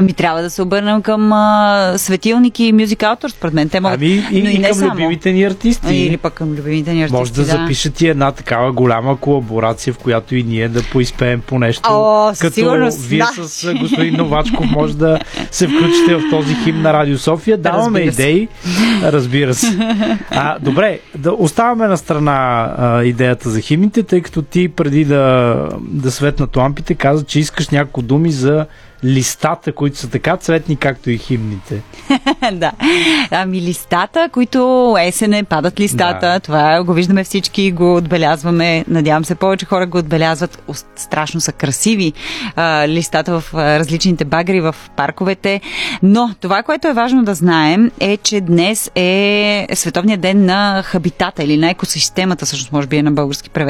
Ами трябва да се обърнем към светилники и Music Author, според мен. Те могат, и към любимите ни артисти. Или пък към любимите ни артисти, може да запишат и една такава голяма колаборация, в която и ние да поизпеем по нещо. Като сигурност, вие с господин Новачков може да се включите в този химн на Радио София. Даваме идеи. Разбира се. Добре, да оставаме на страна идеята за химните, тъй като ти преди да светнат лампите каза, че искаш няколко думи за листата, които са така цветни, както и химните. Да. Ами листата, които есене падат листата, това го виждаме всички, го отбелязваме. Надявам се повече хора го отбелязват. Страшно са красиви листата в различните багри, в парковете. Но това, което е важно да знаем, е, че днес е Световният ден на хабитата или на екосистемата, всъщност може би е на български превед.